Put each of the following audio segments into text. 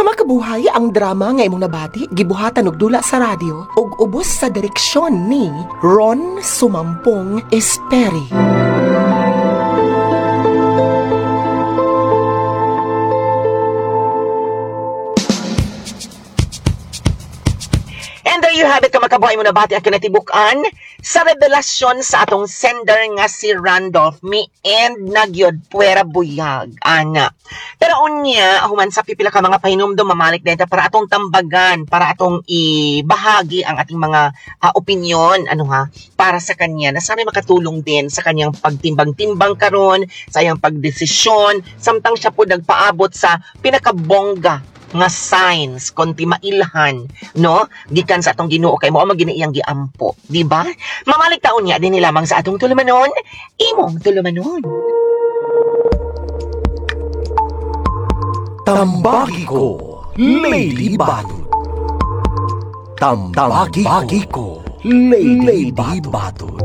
Kamakabuhay ang drama nga imong nabati, gibuhatan og dula sa radyo ug ubos sa direksyon ni Ron Sumampong Esperi. And there you have it, kamakabuhay mo nabati ang kinatibukan sa revelasyon sa atong sender nga si Randolph mi and nagyod puwera buyag ana. Pero unya human sa pipila ka mga pahinumdum mamalik deta para atong tambagan, para atong ibahagi ang ating mga opinion para sa kanya na sana makatulong din sa kanyang pagtimbang-timbang karon, sa iyang pagdesisyon samtang siya po nagpaabot sa pinakabongga nga signs konti mailhan no gikan sa atong Ginoo kay mao maginiiyang giampo, di ba? Mamalik taon niya din lamang sa atong tulumanon, imong tulumanon. Tambagi ko, Lady Batot. Tambagi ko, Lady Batot.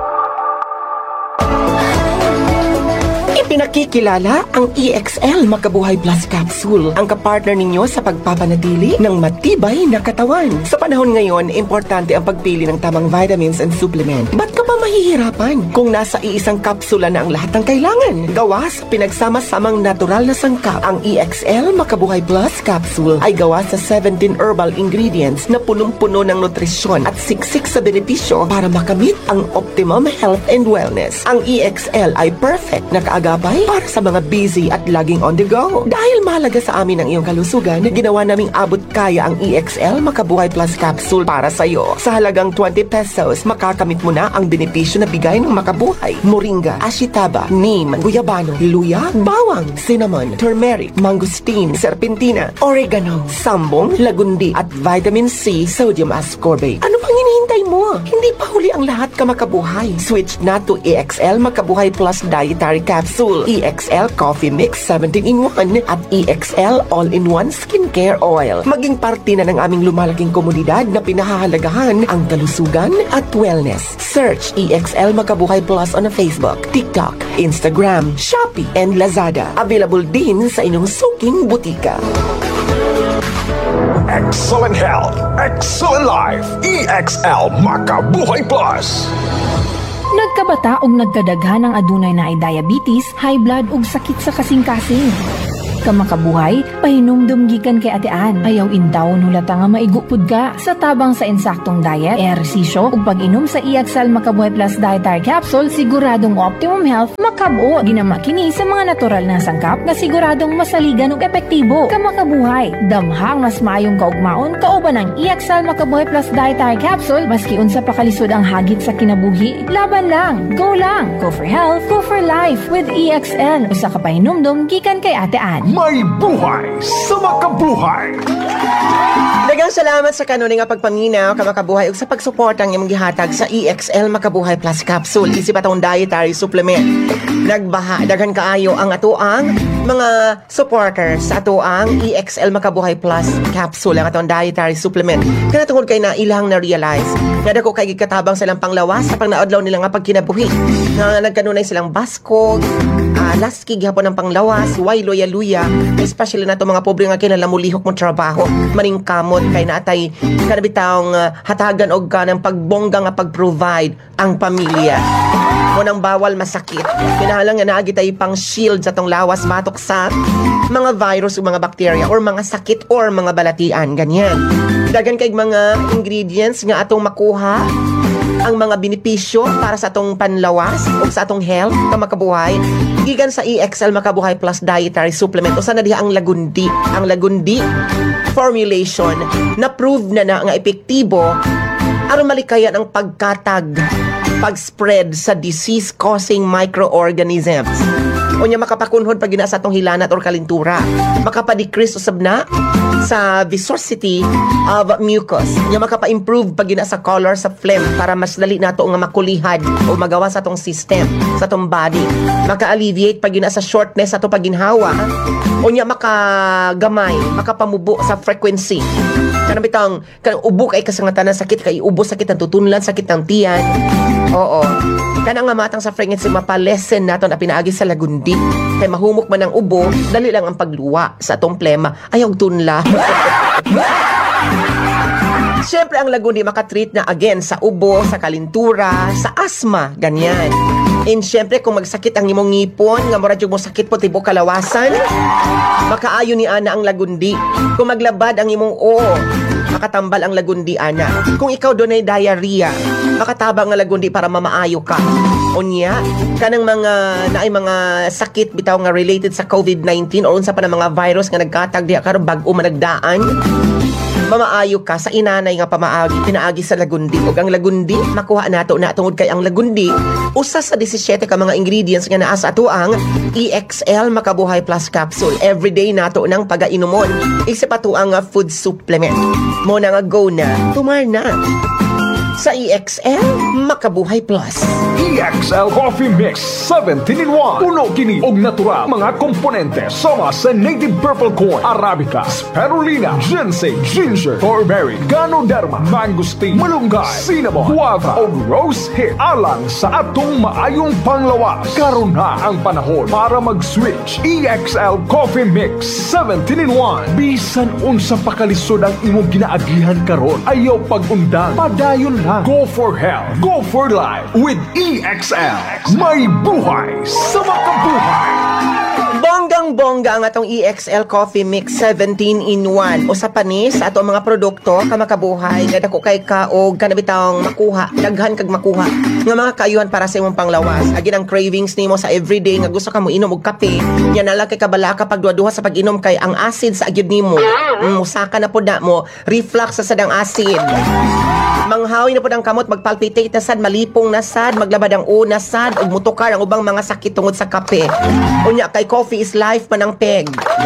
Pinakikilala ang EXL Makabuhay Plus Capsule, ang kapartner ninyo sa pagpapanatili ng matibay na katawan. Sa panahon ngayon, importante ang pagpili ng tamang vitamins and supplement. Ba't ka pa mahihirapan kung nasa iisang kapsula na ang lahat ng kailangan? Gawas, pinagsama-samang natural na sangkap. Ang EXL Makabuhay Plus Capsule ay gawa sa 17 herbal ingredients na punong-puno ng nutrisyon at siksik sa benepisyo para makamit ang optimum health and wellness. Ang EXL ay perfect na kaagapay para sa mga busy at laging on the go. Dahil mahalaga sa amin ang iyong kalusugan, ginawa naming abot kaya ang EXL Makabuhay Plus Capsule para sa iyo. Sa halagang 20 pesos, makakamit mo na ang benepisyo na bigay ng Makabuhay. Moringa, ashitaba, neem, guyabano, luya, bawang, cinnamon, turmeric, mangosteen, serpentina, oregano, sambong, lagundi, at vitamin C, sodium ascorbate. Ano pang hinihintay mo? Hindi pa huli ang lahat, Kamakabuhay. Switch na to EXL Makabuhay Plus Dietary Capsule, EXL Coffee Mix 17-in-1 at EXL All-in-1 Skincare Oil. Maging parte na ng aming lumalaking komunidad na pinahahalagahan ang kalusugan at wellness. Search EXL Makabuhay Plus on Facebook, TikTok, Instagram, Shopee, and Lazada. Available din sa inyong suking butika. Excellent health, excellent life, EXL Makabuhay Plus. Nagkabata og nagkadaghan ang adunay na ay diabetes, high blood ug sakit sa kasing-kasing. Kamakabuhay, pahinumdum gikan kay atean. Ayaw indaw hulata nga maigupod ka. Sa tabang sa insaktong diet, ehersisyo ug pag-inom sa EXL Makabuhay Plus Dietary Capsule, siguradong optimum health makabuo. Ginama kini sa mga natural na sangkap na siguradong masaligan ug epektibo. Kamakabuhay, damhang mas maayong kaugmaon kauban ang EXL Makabuhay Plus Dietary Capsule maski unsa pa kalisod ang hagit sa kinabuhi. Laban lang, go lang. Go for health, go for life with EXL. Usa ka pahinumdum gikan kay atean. May buhay sa Makabuhay. Daghang salamat sa kanuning nga pagpaminaw, Kamakabuhay, ug sa pagsuporta ang imong gihatag sa EXL Makabuhay Plus Capsule. Isip atong dietary supplement. Nagbaha, daghan kaayo ang atoang mga supporters sa atoang EXL Makabuhay Plus Capsule, ang atong dietary supplement. Kana tungod kay na ilang na-realize nga dako kay gikatabang silang panglawas sa pangnaadlaw nila nga pagkinabuhi. Nga nagkanunay silang baskog, laski gihapon ng panglawas, way luya-luya, especially na itong mga pobre nga kinalamulihok mong trabaho, maningkamot kay naatay kanabitang hatagan og kanang pagbongga nga pag-provide ang pamilya. Munang bawal masakit. Kinahanglan nga naagi tayo pang shield sa tong lawas matok sa mga virus o mga bacteria or mga sakit or mga balatian. Ganyan. Dagan kay mga ingredients nga atong makuha ang mga benepisyo para sa atong panlawas o sa atong health, Kamakabuhay, gikan sa EXL Makabuhay Plus Dietary Supplement. O sana diha ang lagundi. Ang lagundi formulation na prove na nga epektibo aron malikayan ang pagkatag, pag-spread sa disease-causing microorganisms. O niya makapakunhod pag gina sa atong hilanat or kalintura. Makapa-decrease usab na sa viscosity of mucus. Niya makapa-improve pag gina sa color sa phlegm para mas dali nato nga makulihad o magawa sa atong system, sa atong body. Maka-alleviate pag gina sa shortness sa atong pagginhawa. Unya makagamay, makapamubo sa frequency. Kanang bitang ubo kay kasangatanan sakit kay ubo sakit ng tutunlan, sakit ng tiyan. Oo. Kanang nga matang sa frequency mapalesen naton ang pinaagi sa lagundi. Kay mahumok man ang ubo, dali lang ang pagluwa sa atong plema. Ayaw tunla. Siyempre, ang lagundi makatreat na again sa ubo, sa kalintura, sa asma, ganyan. And siyempre, kung magsakit ang imong ngipon, nga murad yung mo sakit po tibo kalawasan, makaayo ni ana ang lagundi. Kung maglabad ang imong makatambal ang lagundi, ana. Kung ikaw doon ay diarrhea, makatabang ang lagundi para mamaayo ka. Unya, kanang naay mga sakit bitaw nga related sa COVID-19 o unsa pa ng mga virus nga nagkatag diha karon bag-o managdaan, mamaayo ka sa inanay nga pinaagi sa lagundi. O ang lagundi, makuha nato na tungod kay ang lagundi, usa sa 17 ka mga ingredients nga naa sa ato ang EXL Makabuhay Plus Capsule. Everyday nato ng pagainomon. Isip ato ang food supplement. Mo na nga go na, tumar na. Sa EXL Makabuhay Plus. EXL Coffee Mix 17-in-1. Puno kini og natural mga komponente sama sa native purple corn, arabica, spirulina, ginseng, ginger, thornberry, ganoderma, mangosteen, malunggay, cinnamon, guava ug rose hip alang sa atong maayong panglawas. Karon na ang panahon para mag-switch. EXL Coffee Mix 17-in-1. Bisan unsa pa kalisod ang imong ginaagihan karon, ayaw pag-undang, padayon lang. Go for health, go for life with EXL. May buhay sa makabuhay. Bonggang-bongga ang atong EXL Coffee Mix 17-in-1. O sa panis, ato ang mga produkto ka makabuhay nga dako kay ka o kanabitang makuha, daghan kag makuha nga mga kaayuhan para sa imong panglawas. Agin ang cravings nimo sa everyday nga gusto ka mo inom og kape, nya na lang kay kabalaka pag duha sa pag-inom kay ang acid sa agyud nimo. Musaka na pud na mo, reflux sa sadang acid. Manghawi na po ang kamot, magpalpitate na sad, malipong na sad, maglabad ang una sad, ug mutukar ang ubang mga sakit tungod sa kape. Unya kay coffee is life man ang peg.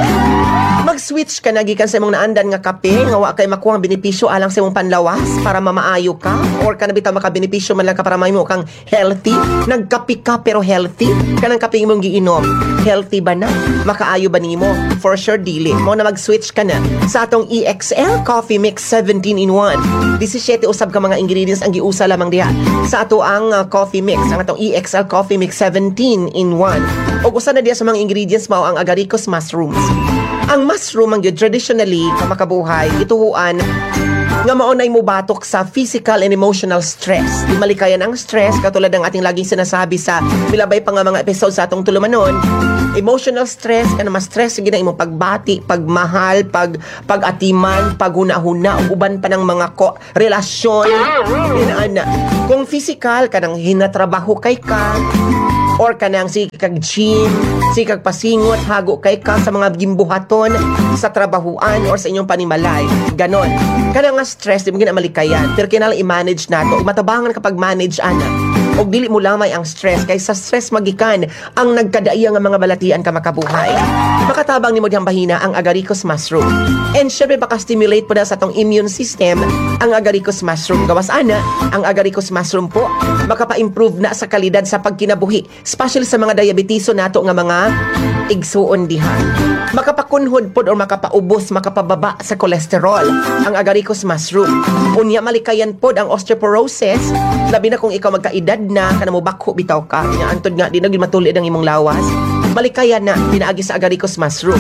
Mag-switch ka na gikan sa imong naandan nga kape, nga wa kay makuha ang benepisyo alang sa imong panlawas para mamaayo ka, or ka na bitaw makabenepisyo man lang ka para mahimo kang healthy. Nagkape ka pero healthy. Kanang kape imong giinom, healthy ba na? Makaayo ba nimo? For sure dili. Mo na mag-switch ka na sa atong EXL Coffee Mix 17-in-1. 17 usab ka mga ingredients ang giusa lamang diha sa ato ang coffee mix, ang atong EXL Coffee Mix 17-in-1. O usa na diha sa mga ingredients mao ang agaricus mushrooms. Ang mushroom ang traditionally kamakabuhay ituhuan nga maunay mo batok sa physical and emotional stress. Di malikayan ang stress katulad ng ating laging sinasabi sa milabay pa nga mga episode sa atong tulumanon. Emotional stress, kana ma-stress gina imong pagbati, pagmahal, pag-atiman, paghuna-huna, uban pa ng mga relasyon. Inaana. Kung physical kanang hinatrabaho kay ka, or kanang sikag gym, sikag pasingot, hago kay ka sa mga gimbuhaton sa trabahuan or sa inyong panimalay. Ganon. Kanang nga stress, di mo ginamalikayan. Pero kailangan i-manage nato. Matabangan kapag manage, ana. O dili mo lamay ang stress. Kay sa stress magikan ang nagkadaiyang nga mga balatian ka makabuhay. Makatabang ni mo diyang bahina ang agaricus mushroom. And syempre baka-stimulate po na sa tong immune system ang agaricus mushroom. Gawas ana, ang agaricus mushroom po makapa-improve na sa kalidad sa pagkinabuhi. Especially sa mga diabetiso nato nga mga igsuon diha. Makapakunhod pod or makapaubos, makapababa sa cholesterol ang agaricus mushroom. Unya malikayan pod ang osteoporosis, labi na kung ikaw magkaedad na kanamo bakho bitaw ka. Nya antod nga di na gyud matulid ang imong lawas. Malikayan na pinaagi sa agaricus mushroom.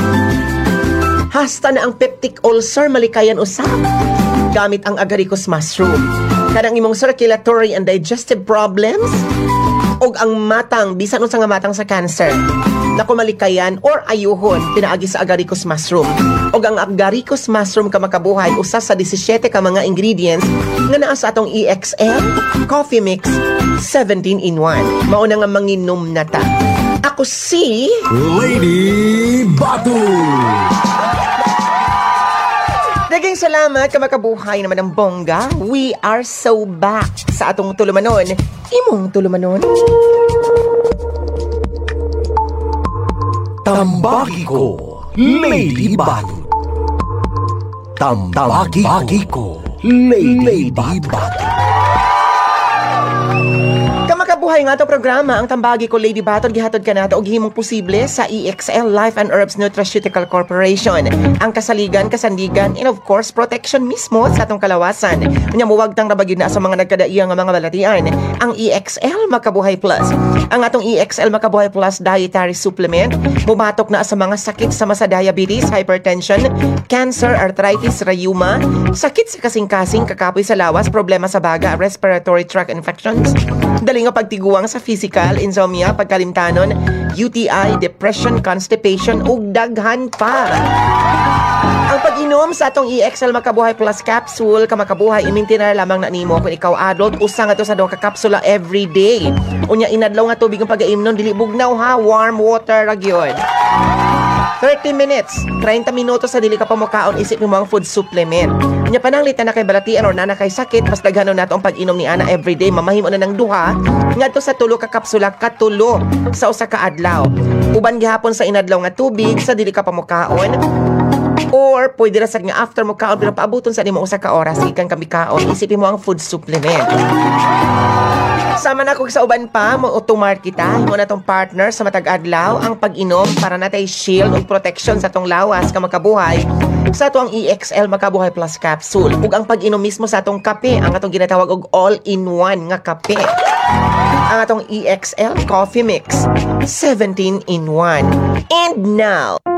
Hasta na ang peptic ulcer malikayan usab gamit ang agaricus mushroom. Kanang imong circulatory and digestive problems og ang matang, bisan unsa nga matang sa cancer, naku malikayan or ayuhon pinaagi sa agaricus mushroom. Og ang agaricus mushroom ka makabuhay usa sa 17 ka mga ingredients nga naa sa atong EXL Coffee Mix 17-in-1. Mao na nga manginom na ta. Ako si Lady Batu. Daghang salamat ka makabuhay naman ang bongga. We are so back sa atong tulumanon. Imong tulumanon. Tambaki ko, Lady Batu. Tambaki ko, Lady Batu. Makabuhay nga to programa ang tambagi ko Lady Baton gihatod kanata og himong posible sa EXL Life and Herbs Nutraceutical Corporation. Ang kasaligan, kasandigan, and of course protection mismo sa atong kalawasan. Unya muwag tang rabagid na sa mga nagkadaiya nga mga balatian. Ang EXL Makabuhay Plus. Ang atong EXL Makabuhay Plus dietary supplement bumatok na sa mga sakit sama sa diabetes, hypertension, cancer, arthritis, rheuma, sakit sa kasing-kasing, kakapoy sa lawas, problema sa baga, respiratory tract infections, dali nga pagtiguang sa physical, insomnia, pagkalimtanon, UTI, depression, constipation, ug daghan pa. Ang pag-inom sa atong EXL Makabuhay Plus capsule ka makabuhay imintinar lamang na nimo kung ikaw adult usa nga to sa duha ka kapsula every day. Unya inadlaw nga tubig ang pag-iimnon dili bugnaw ha, warm water ra gyud. 30 minutes, 30 minutos sa dili ka pamukaon isip mo ang food supplement. Unya pananglitan na kay balatian or na kay sakit mas daghanon nato ang pag-inom ni ana everyday mamahimo na ng duha ngadto sa tulo ka kapsula katulo sa usa ka adlaw. Uban gihapon sa inadlaw nga tubig sa dili ka pamukaon. Or pwede ra sad nga after mo kaon pero paabuton sa nimo usa ka oras ikan kami kaon isipin mo ang food supplement. Sama na kung sa uban pa, mo utumar kita, mo na tong partner sa matag adlaw ang pag-inom para natay shield ug protection sa tong lawas ka makabuhay sa atong EXL Makabuhay Plus capsule ug ang pag-inom mismo sa atong kape, ang atong ginatawag og all-in-one nga kape. Ang atong EXL Coffee Mix 17 in 1. And now,